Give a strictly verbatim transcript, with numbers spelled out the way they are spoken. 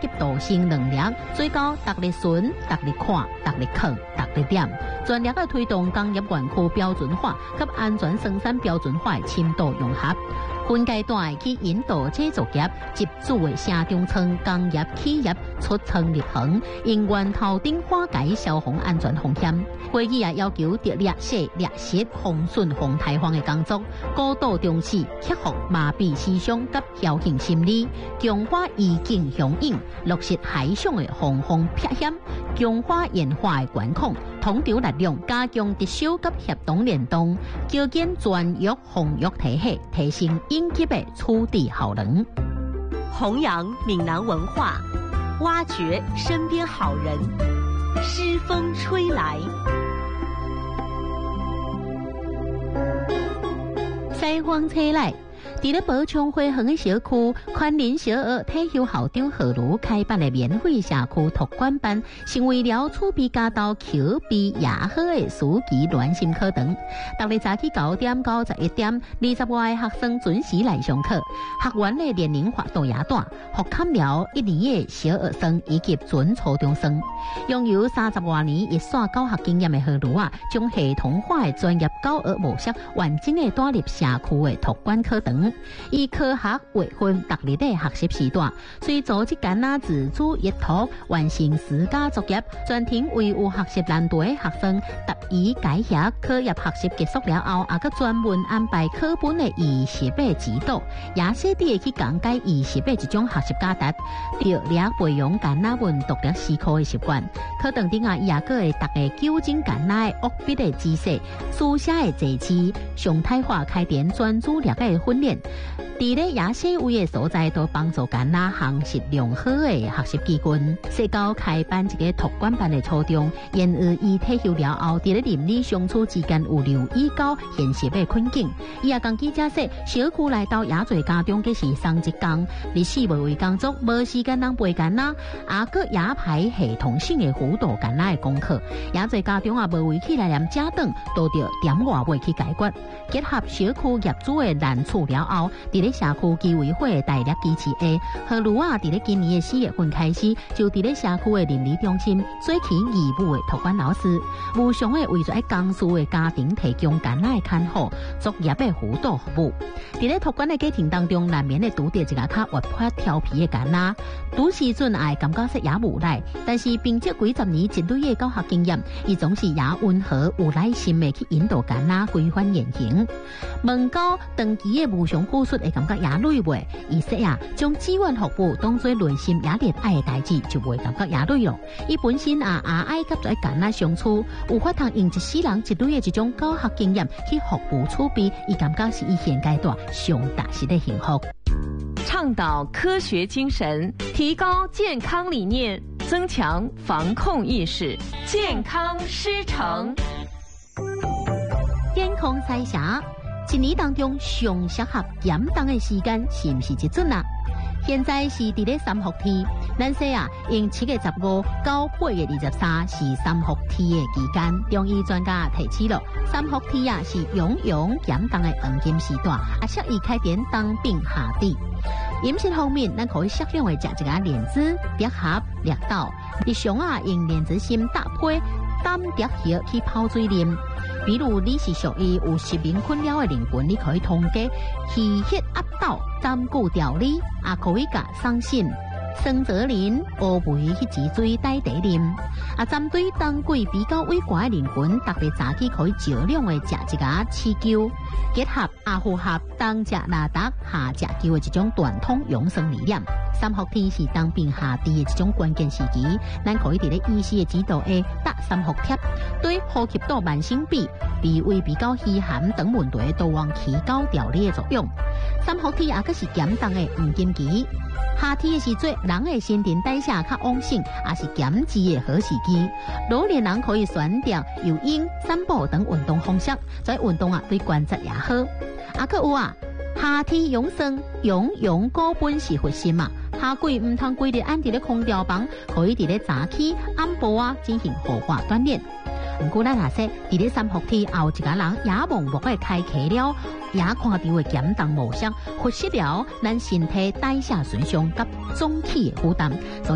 吸导性能力，最高逐日巡、逐日看、逐日考、逐日点，全力的推动工业园区标准化及安全生产标准化的深度融合。分阶段去引导制造业、集资的城中村工业企业出仓入行，因源头顶化解消防安全风险。会议也要求伫劣势、劣势、防汛、防台风的工作，高度重视克服麻痹思想及侥幸心理，强化预警响应，落实海上的防风避险，强化研发的管控，统筹力量，加强特首及协同联动，构建专业防御体系，提升应急的处理效能。 弘扬闽南文化，挖掘身边好人，诗风吹来。 西方车来。伫咧宝昌花园的小区，宽林小学体育校长何如开办的免费社区托管班，成为了储备家道口碑也好的暑期暖心课堂。逐日早起九点到十一点，二十外的学生准时来上课。学员的年龄跨度也大，覆盖了一年的小学生以及准初中生。拥有三十多年一线教学经验的何如啊，将系统化的专业教学模式完整的带入社区的托管课堂。以科学划分逐日的学习时段，随组织囡仔自主阅读，完成私家作业，专程为有学习难度的学生答疑解惑。课业学习结束了后，也佮专门安排课本的预习的指导，也细致的去讲解预习的一种学习价值，着力培养囡仔们独立思考的习惯。课堂顶啊，也佮会逐个纠正囡仔的握笔的姿势、书写的字词，常态化开展专注力的训练。伫咧野细位的所在，都帮助囡仔学习良好的学习基本。社交开办一个托管班的初衷，因而伊退休了后，伫咧邻里相处之间有留意到现实的困境。伊也讲记者说，小区内到也侪家长计是上一工，日时无为工作，无时间通陪囡仔，也搁也排系统性的辅导囡仔的功课。也侪家长啊，无为起来念家长，都着点外位去解决。结合小区业主的难处了后，伫咧社区基委会的大力支持下，何如啊，伫咧今年的四月份开始，就伫咧社区的邻里中心做起义务的托管老师，无偿的为咗江苏的家庭提供囡仔的看护、作业的辅导服务。伫咧托管的家庭当中，难免的拄到一个较活泼调皮的囡仔，拄时阵也感觉说也无奈，但是凭借几十年积累的教学经验，伊总是也温和有耐心的去引导囡仔规范言行。问到长期的无偿付出会感觉也累袂，伊说啊，将志愿服务当作内心也热爱的代志，就袂感觉也累咯。伊本身啊也爱甲在囡仔相处，有法通用一世人积累的一种教学经验去服务储备，伊感觉是伊现阶段上大实的幸福。 倡导科学精神，提高健康理念，增强防控意识，健康师承。 健康彩霞，一年当中上适合减重的时间是不是即阵啊？现在是伫咧三伏天，咱说啊，用七月十五到八月二十三是三伏天的期间。中医专家提起了，三伏天啊是勇勇减重的黄金时段，啊适宜开展当兵下地。饮食方面，咱可以适量的食一个莲子、百合、绿豆，日常啊用莲子心搭配淡竹叶去泡水啉。比如你是属于有失眠困扰的人群，你可以通过气血压倒、giảm骨调理，也可以甲桑葚、生泽林、乌梅去治水代茶啉。啊，针对当季比较畏寒的人群，特别早起可以少量的食一个刺灸，结合阿符合冬食纳达、夏食灸的一种传统养生理念。三伏天是当兵下地的一种关键时期，咱可以伫咧医师的指导下打三伏贴，对呼吸道慢性病、鼻胃比较虚寒等问题都有起高调理的作用。三伏天也阁是减重的黄金期。夏天的时阵，人的新陈代谢较旺盛，也是减脂的好时机。老年人可以选择游泳、散步等运动方式，在运动啊对关节也好。啊，阁有啊。夏天养生，养养高本是核心嘛。夏季唔通规日按伫咧空调房，可以伫咧早起、暗晡啊进行户外锻炼。唔过咱也说，伫咧三伏天后一个人也盲目的开启了，也看到的减重模式，忽视了咱身体代谢损伤及总体的负担。